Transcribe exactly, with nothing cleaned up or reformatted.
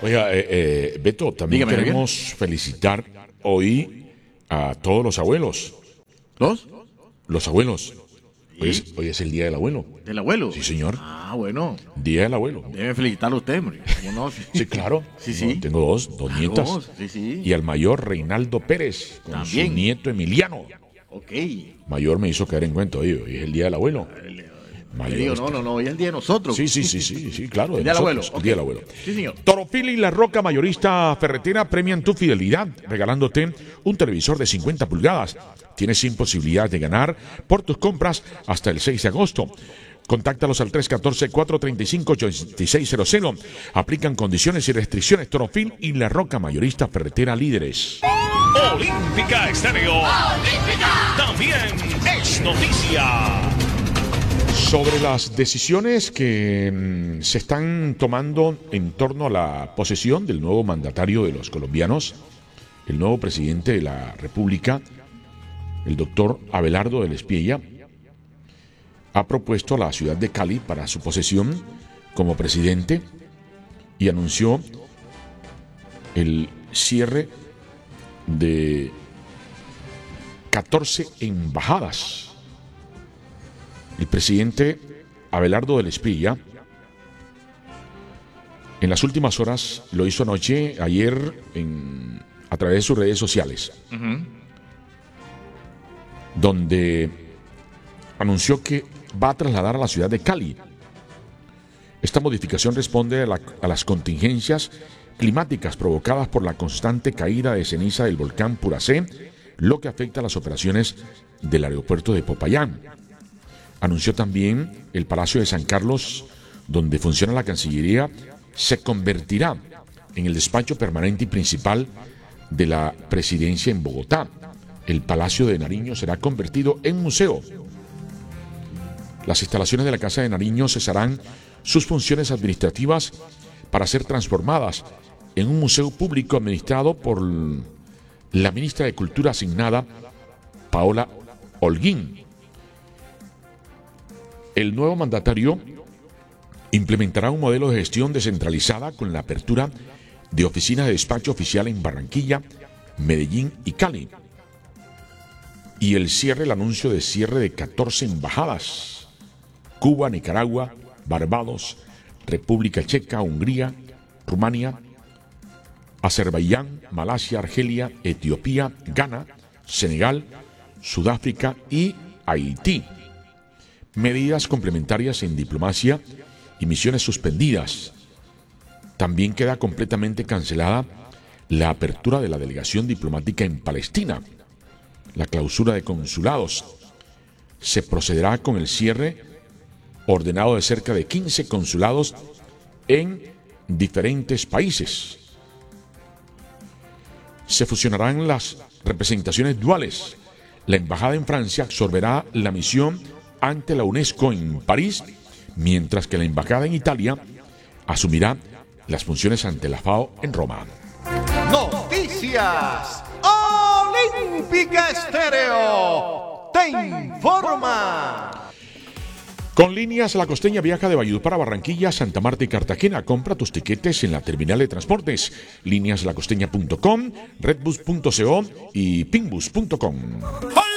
Oiga, eh, eh, Beto, también Dígame, queremos felicitar hoy a todos los abuelos. ¿Los? Los abuelos. Hoy es, hoy es el Día del Abuelo. ¿Del abuelo? Sí, señor. Ah, bueno. Día del Abuelo. Debe felicitarlo a usted, hombre. ¿Cómo no? Sí, claro. Sí, sí. Tengo dos, dos Ah, nietas. dos, sí, sí. Y al mayor Reinaldo Pérez, con También. su nieto Emiliano. Ok. Mayor me hizo caer en cuenta, oye, hoy es el Día del Abuelo. Le digo, no, no, no, hoy es el día de nosotros. Sí, sí, sí, sí, sí, claro. El de día del abuelo. nosotros, el Día del Abuelo. Sí, señor. Torofil y La Roca Mayorista Ferretera premian tu fidelidad, regalándote un televisor de cincuenta pulgadas. Tienes sin posibilidad de ganar por tus compras hasta el seis de agosto. Contáctalos al tres uno cuatro, cuatro tres cinco, ocho seis cero cero. Aplican condiciones y restricciones. Torofil y La Roca Mayorista Ferretera, líderes. Olímpica Estéreo. Olímpica. También es noticia. Sobre las decisiones que mm, se están tomando en torno a la posesión del nuevo mandatario de los colombianos, el nuevo presidente de la República, el doctor Abelardo del Espiella, ha propuesto a la ciudad de Cali para su posesión como presidente y anunció el cierre de catorce embajadas. El presidente Abelardo del Espiella, en las últimas horas, lo hizo anoche, ayer, en, a través de sus redes sociales, Uh-huh. donde anunció que va a trasladar a la ciudad de Cali. Esta modificación responde a, la, a las contingencias climáticas provocadas por la constante caída de ceniza del volcán Puracé, lo que afecta a las operaciones del aeropuerto de Popayán. Anunció también el Palacio de San Carlos, donde funciona la Cancillería, se convertirá en el despacho permanente y principal de la presidencia en Bogotá. El Palacio de Nariño será convertido en museo. Las instalaciones de la Casa de Nariño cesarán sus funciones administrativas para ser transformadas en un museo público administrado por la ministra de Cultura asignada, Paola Holguín. El nuevo mandatario implementará un modelo de gestión descentralizada con la apertura de oficinas de despacho oficial en Barranquilla, Medellín y Cali. Y el cierre, el anuncio de cierre de catorce embajadas: Cuba, Nicaragua, Barbados, República Checa, Hungría, Rumania, Azerbaiyán, Malasia, Argelia, Etiopía, Ghana, Senegal, Sudáfrica y Haití. Medidas complementarias en diplomacia y misiones suspendidas. También queda completamente cancelada la apertura de la delegación diplomática en Palestina, la clausura de consulados. Se procederá con el cierre ordenado de cerca de quince consulados en diferentes países. Se fusionarán las representaciones duales. La embajada en Francia absorberá la misión ante la UNESCO en París, mientras que la embajada en Italia asumirá las funciones ante la FAO en Roma. Noticias Olímpica Estéreo te informa. Con Líneas La Costeña viaja de Valledupar a Barranquilla, Santa Marta y Cartagena. Compra tus tiquetes en la terminal de transportes líneas la costeña punto com, redbus punto co y pinbus punto com.